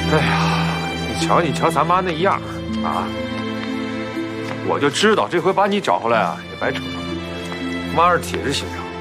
哎呀，你瞧咱妈那样啊！我就知道这回把你找回来啊也白扯，妈是铁着心肠。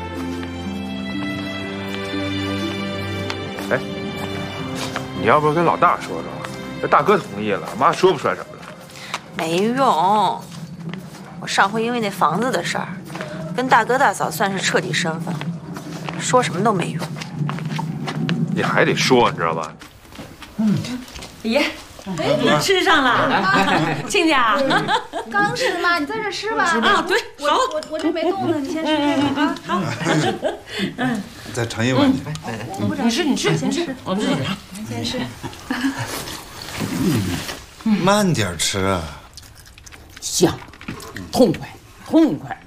哎，你要不跟老大说说，这大哥同意了，妈说不出来什么来。 没用，我上回因为那房子的事儿，跟大哥大嫂算是彻底生分了，说什么都没用。 你还得说，你知道吧？ 爷，吃上了，亲家。 刚吃妈，你在这吃吧。 啊，对，好， 我这没动呢，你先吃啊。好， 再盛一碗去。 我不你吃，我们自己来。先吃。 慢点吃啊。 香，痛快。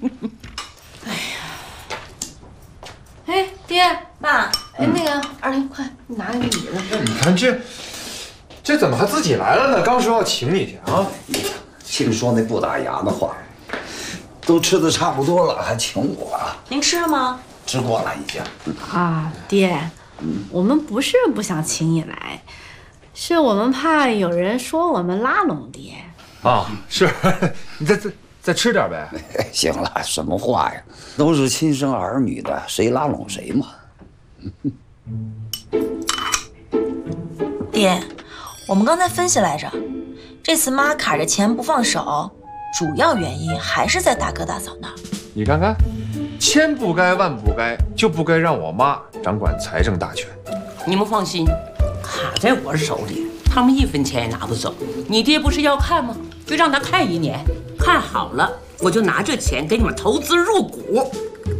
哎，爹妈， 那个二玲，快拿个米子。 你看这怎么还自己来了呢？刚说要请你去啊！ 净说那不打牙的话，都吃的差不多了，还请我啊？ 您吃了吗？ 吃过了已经。 啊，爹，我们不是不想请你来，是我们怕有人说我们拉拢爹。 啊，是，你再吃点呗。 行了，什么话呀？都是亲生儿女的，谁拉拢谁嘛。 爹，我们刚才分析来着，这次妈卡着钱不放手，主要原因还是在大哥大嫂那儿。 你看看，千不该万不该，就不该让我妈掌管财政大权。 你们放心，卡在我手里，他们一分钱也拿不走。你爹不是要看吗？就让他看1年，看好了，我就拿这钱给你们投资入股。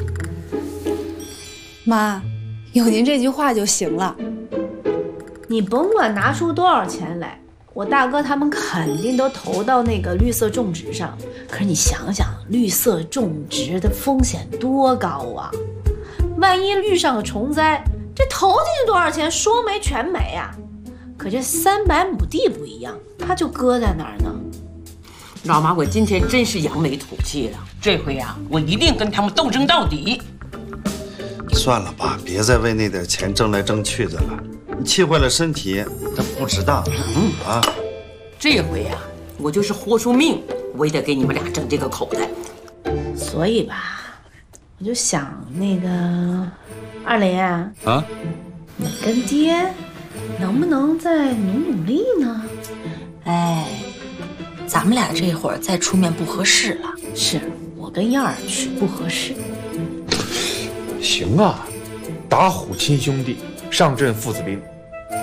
妈，有您这句话就行了。 你甭管拿出多少钱来，我大哥他们肯定都投到那个绿色种植上。可是你想想，绿色种植的风险多高啊！万一遇上个虫灾，这投进去多少钱说没全没啊！可这300亩地不一样，它就搁在那儿呢。 老妈，我今天真是扬眉吐气了。这回啊，我一定跟他们斗争到底。 算了吧，别再为那点钱争来争去的了，你气坏了身体，这不值当啊！ 这回啊，我就是豁出命，我也得给你们俩争这个口袋。 所以吧，我就想那个二莲啊， 你跟爹能不能再努力呢？ 哎，咱们俩这会儿再出面不合适了。 是我跟燕儿去不合适。 行啊，打虎亲兄弟，上阵父子兵。